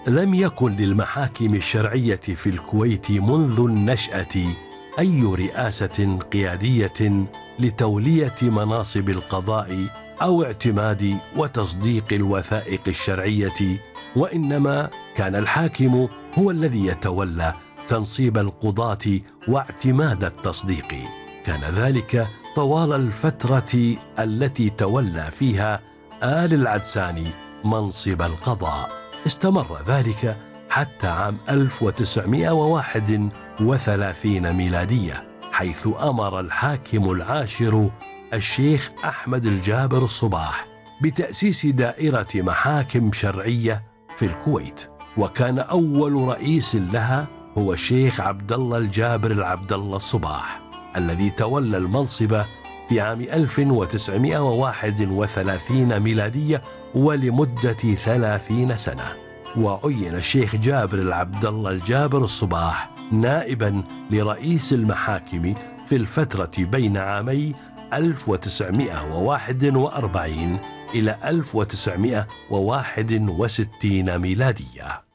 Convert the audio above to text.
لم يكن للمحاكم الشرعية في الكويت منذ النشأة أي رئاسة قيادية لتولية مناصب القضاء أو اعتماد وتصديق الوثائق الشرعية، وإنما كان الحاكم هو الذي يتولى تنصيب القضاة واعتماد التصديق. كان ذلك طوال الفترة التي تولى فيها آل العدساني منصب القضاء. استمر ذلك حتى عام 1931 ميلادية، حيث أمر الحاكم العاشر الشيخ أحمد الجابر الصباح بتأسيس دائرة محاكم شرعية في الكويت، وكان أول رئيس لها هو الشيخ عبد الله الجابر العبد الله الصباح، الذي تولى المنصب في عام 1931 ميلادية ولمدة 30 سنة. وعين الشيخ جابر العبد الله الجابر الصباح نائبا لرئيس المحاكم في الفترة بين عامي 1941 إلى 1961 ميلادية.